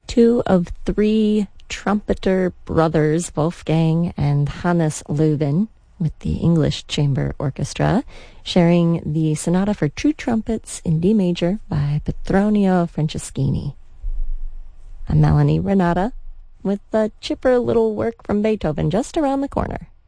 two of three trumpeter brothers, Wolfgang and Hannes Löwen, with the English Chamber Orchestra, sharing the Sonata for Two Trumpets in D major by Petronio Franceschini. I'm Melanie Renata with a chipper little work from Beethoven just around the corner.